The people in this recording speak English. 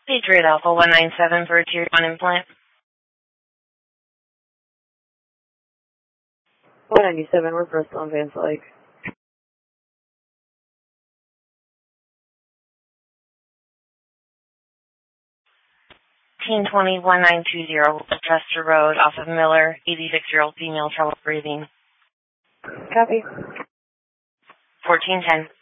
Patriot Alpha 197 for a Tier 1 implant. 197, we're Bristol and Vance Lake. Team 201920, Chester Road, off of Miller, 86-year-old female, trouble breathing. Copy. 1410.